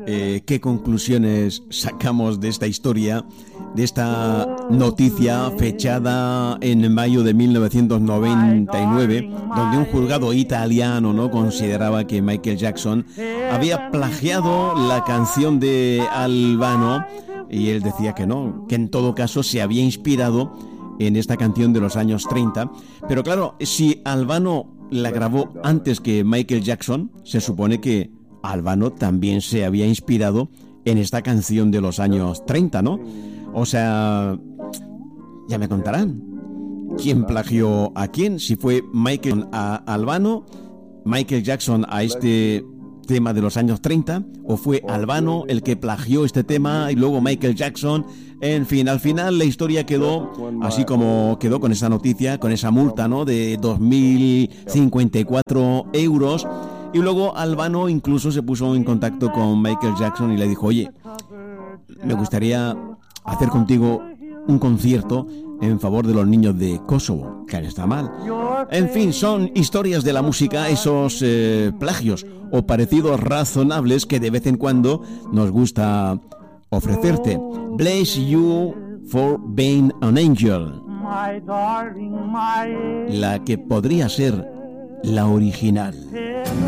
qué conclusiones sacamos de esta historia, de esta noticia fechada en mayo de 1999, donde un juzgado italiano, ¿no?, consideraba que Michael Jackson había plagiado la canción de Albano, y él decía que no, que en todo caso se había inspirado en esta canción de los años 30. Pero claro, si Albano la grabó antes que Michael Jackson, se supone que Albano también se había inspirado en esta canción de los años 30, ¿no? O sea, ya me contarán quién plagió a quién, si fue Michael a Albano, Michael Jackson a este tema de los años 30, o fue Albano el que plagió este tema y luego Michael Jackson. En fin, al final la historia quedó así como quedó, con esa noticia, con esa multa, ¿no?, de 2.054 euros. Y luego Albano incluso se puso en contacto con Michael Jackson y le dijo: oye, me gustaría hacer contigo un concierto en favor de los niños de Kosovo, que no está mal. En fin, son historias de la música, esos plagios o parecidos razonables que de vez en cuando nos gusta ofrecerte. Bless You for Being an Angel, la que podría ser la original.